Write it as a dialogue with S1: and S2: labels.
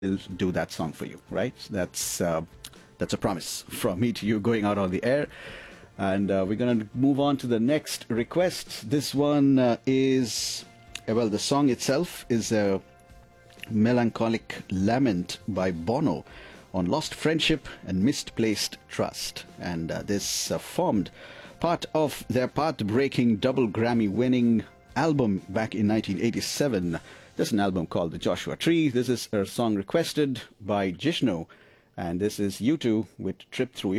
S1: will do that song for you, right? That's a promise from me to you going out on the air. And we're going to move on to the next request. This one well, the song itself is a melancholic lament by Bono on lost friendship and misplaced trust. And this formed part of their path-breaking double Grammy-winning album back in 1987. There's an album called The Joshua Tree. This is a song requested by Jishnu, and this is U2 with Trip Through